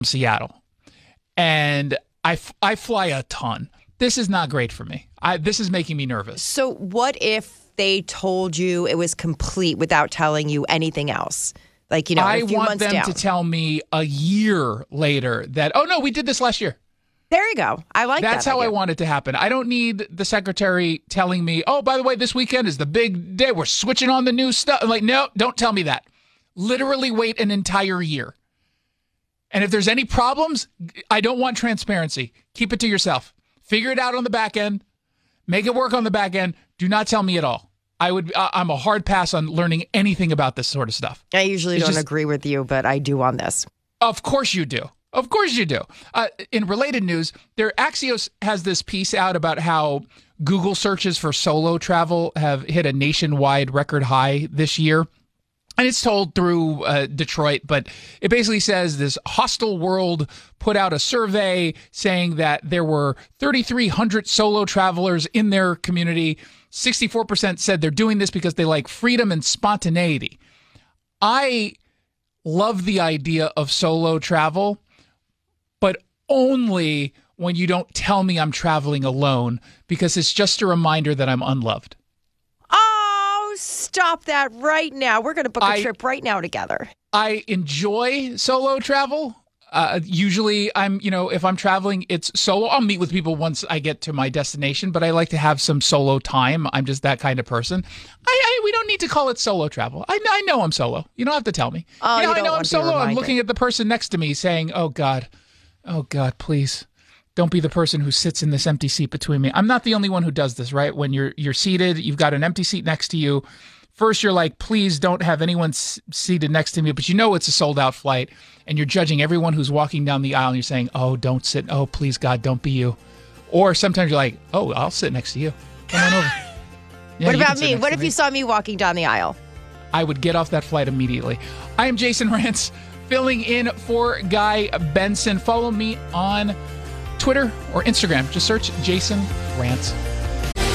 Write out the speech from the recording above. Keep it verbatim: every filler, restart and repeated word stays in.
Seattle, and I, f- I fly a ton. This is not great for me. I, this is making me nervous. So what if they told you it was complete without telling you anything else? Like, you know, I a few want months them down. to tell me a year later that, oh, no, we did this last year. There you go. I like that. That's how I want it to happen. I don't need the secretary telling me, oh, by the way, this weekend is the big day. We're switching on the new stuff. I'm like, no, don't tell me that. Literally wait an entire year. And if there's any problems, I don't want transparency. Keep it to yourself. Figure it out on the back end. Make it work on the back end. Do not tell me at all. I would. Uh, I'm a hard pass on learning anything about this sort of stuff. I usually It's don't just, agree with you, but I do on this. Of course you do. Of course you do. Uh, in related news, there Axios has this piece out about how Google searches for solo travel have hit a nationwide record high this year. And it's told through uh, Detroit, but it basically says this Hostel World put out a survey saying that there were thirty-three hundred solo travelers in their community. sixty-four percent said they're doing this because they like freedom and spontaneity. I love the idea of solo travel, but only when you don't tell me I'm traveling alone, because it's just a reminder that I'm unloved. Stop that right now. We're going to book a I, trip right now together. I enjoy solo travel. Uh, usually I'm, you know, if I'm traveling, it's solo. I'll meet with people once I get to my destination, but I like to have some solo time. I'm just that kind of person. I, I we don't need to call it solo travel. I, I know I'm solo. You don't have to tell me. Oh, you know, you I don't know want I'm to be solo. I'm reminded. looking at the person next to me saying, oh God, oh God, please. Don't be the person who sits in this empty seat between me. I'm not the only one who does this, right? When you're you're seated, you've got an empty seat next to you. First, you're like, please don't have anyone s- seated next to me, but you know it's a sold-out flight, and you're judging everyone who's walking down the aisle, and you're saying, oh, don't sit. Oh, please, God, don't be you. Or sometimes you're like, oh, I'll sit next to you. Come on over. Yeah, what you about can sit me? next What to if me. you saw me walking down the aisle? I would get off that flight immediately. I am Jason Rantz, filling in for Guy Benson. Follow me on Twitter or Instagram. Just search Jason Rantz.